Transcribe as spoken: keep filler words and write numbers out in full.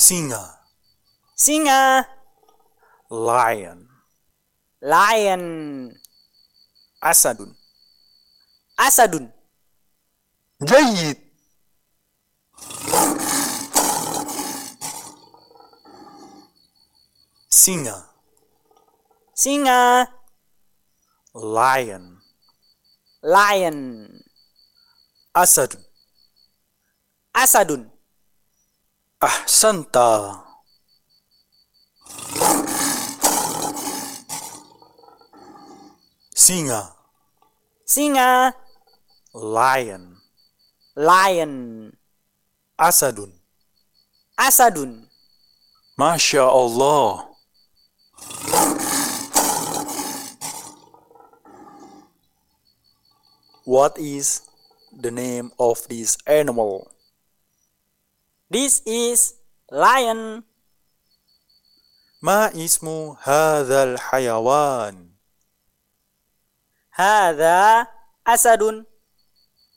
Singa. Singa. Lion. Lion. Asadun. Asadun. جيد. Singa. Singa. Lion. Lion. Asadun. Asadun. Ahsanta. Singa. Singa. Lion. Lion. Asadun. Asadun. Masya Allah. What is the name of this animal? This is lion. ما اسم هذا الحيوان؟ Hadza asadun.